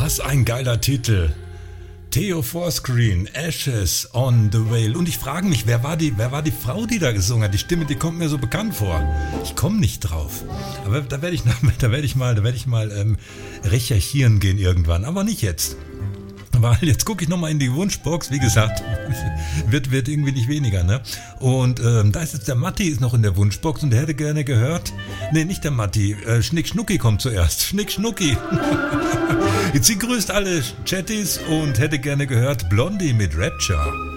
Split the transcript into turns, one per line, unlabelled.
Was ein geiler Titel. Theo Forscreen, Ashes on the Whale. Und ich frage mich, wer war die Frau, die da gesungen hat? Die Stimme, die kommt mir so bekannt vor. Ich komme nicht drauf. Aber da werde ich mal recherchieren gehen irgendwann. Aber nicht jetzt. Weil jetzt gucke ich nochmal in die Wunschbox. Wie gesagt, wird irgendwie nicht weniger, ne? Und da ist jetzt der Matti ist noch in der Wunschbox und der hätte gerne gehört. Nee, nicht der Matti. Schnick Schnucki kommt zuerst. Schnick Schnucki. Sie grüßt alle Chatties und hätte gerne gehört Blondie mit Rapture.